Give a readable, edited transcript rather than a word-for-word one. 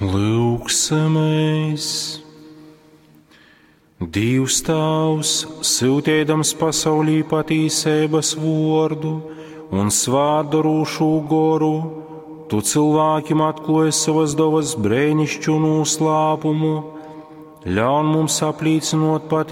Lūgsimies! Dievs Tēvs, sūtēdams pasaulī patīsības vārdu un svātdarūšu goru, tu cilvēkiem atklāji savas dovas brēnišķu noslēpumu, ļauj mums apliecinot patiesību